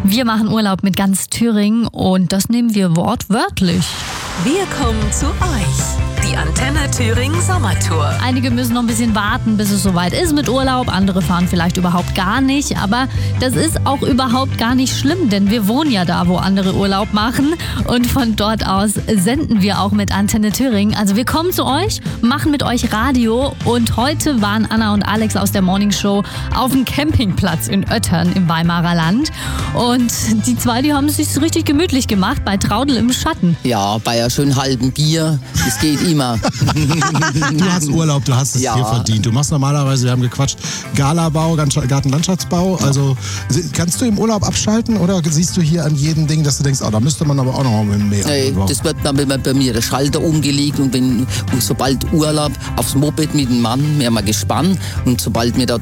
Wir machen Urlaub mit ganz Thüringen und das nehmen wir wortwörtlich. Wir kommen zu euch. Die Antenne Thüringen Sommertour. Einige müssen noch ein bisschen warten, bis es soweit ist mit Urlaub. Andere fahren vielleicht überhaupt gar nicht. Aber das ist auch überhaupt gar nicht schlimm, denn wir wohnen ja da, wo andere Urlaub machen. Und von dort aus senden wir auch mit Antenne Thüringen. Also wir kommen zu euch, machen mit euch Radio. Und heute waren Anna und Alex aus der Morning Show auf dem Campingplatz in Öttern im Weimarer Land. Und die zwei, die haben es sich so richtig gemütlich gemacht bei Traudel im Schatten. Ja, bei einem schönen halben Bier. Das geht immer. Du hast Urlaub, du hast es dir verdient. Du machst normalerweise, wir haben gequatscht, Galabau, Gartenlandschaftsbau. Also kannst du im Urlaub abschalten oder siehst du hier an jedem Ding, dass du denkst, da müsste man aber auch noch mal mehr? Nee, das wird dann bei mir der Schalter umgelegt und sobald Urlaub aufs Moped mit dem Mann, wir haben ein Gespann und sobald wir da